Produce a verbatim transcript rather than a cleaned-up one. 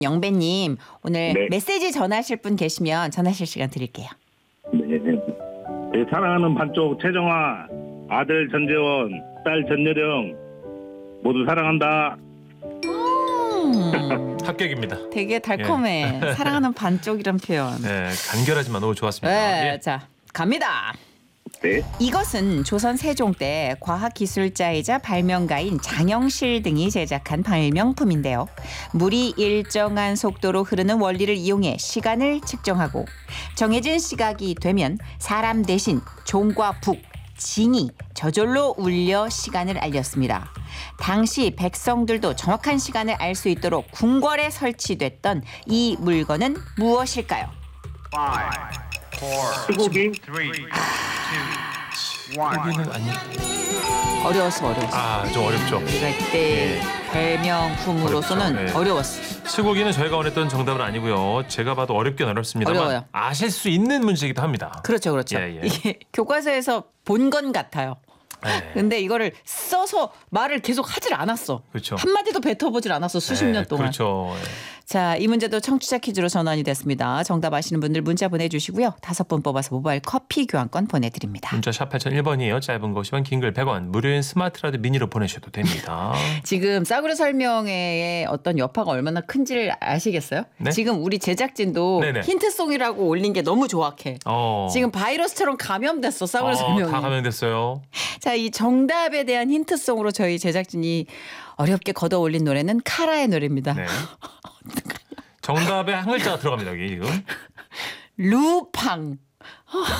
영배님, 오늘 네. 메시지 전하실 분 계시면 전하실 시간 드릴게요. 네. 네, 사랑하는 반쪽 최정화, 아들 전재원, 딸 전여령 모두 사랑한다. 음, 합격입니다. 되게 달콤해. 사랑하는 반쪽이란 표현. 네, 간결하지만 너무 좋았습니다. 네, 예. 자, 갑니다. 네. 이것은 조선 세종 때 과학기술자이자 발명가인 장영실 등이 제작한 발명품인데요. 물이 일정한 속도로 흐르는 원리를 이용해 시간을 측정하고 정해진 시각이 되면 사람 대신 종과 북, 징이 저절로 울려 시간을 알렸습니다. 당시 백성들도 정확한 시간을 알 수 있도록 궁궐에 설치됐던 이 물건은 무엇일까요? 수고기. 여기는 아니. 어려웠어, 어려웠어. 아, 좀 어렵죠. 우리가 이때 발명품으로서는 어렵죠. 네. 어려웠어. 스고기는 저희가 원했던 정답은 아니고요. 제가 봐도 어렵긴 어렵습니다만 어려워요. 아실 수 있는 문제이기도 합니다. 그렇죠, 그렇죠. 예, 예. 이게 교과서에서 본 건 같아요. 네. 근데 이거를 써서 말을 계속 하질 않았어. 그렇죠. 한마디도 뱉어보질 않았어. 수십 네, 년 동안. 그렇죠. 예. 자, 이 문제도 청취자 퀴즈로 전환이 됐습니다. 정답 아시는 분들 문자 보내주시고요. 다섯 분 뽑아서 모바일 커피 교환권 보내드립니다. 문자 샵 팔공공일 번이에요. 짧은 거 오십 원, 긴 글 백 원. 무료인 스마트 라디오 미니로 보내셔도 됩니다. 지금 싸구려 설명회의 어떤 여파가 얼마나 큰지를 아시겠어요? 네? 지금 우리 제작진도 네네. 힌트송이라고 올린 게 너무 조악해. 어. 지금 바이러스처럼 감염됐어. 싸구려 어, 설명회. 다 감염됐어요. 자, 이 정답에 대한 힌트송으로 저희 제작진이 어렵게 걷어 올린 노래는 카라의 노래입니다. 네. 정답에 한 글자가 들어갑니다. 여기 지금. 루팡.